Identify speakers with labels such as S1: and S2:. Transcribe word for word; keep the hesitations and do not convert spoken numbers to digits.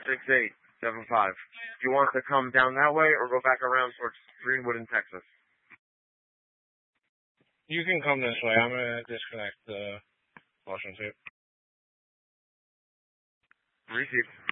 S1: six eight seven five. Do you want to come down that way or go back around towards Greenwood in Texas?
S2: You can come this way. I'm going to disconnect the Washington tape.
S1: Receive.